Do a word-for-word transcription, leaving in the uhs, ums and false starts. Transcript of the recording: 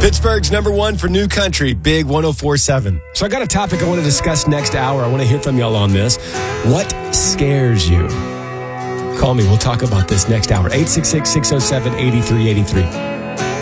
Pittsburgh's number one for new country, Big one oh four point seven. So I got a topic I want to discuss next hour. I want to hear from y'all on this. What scares you? Call me. We'll talk about this next hour. eight six six, six oh seven, eight three eight three.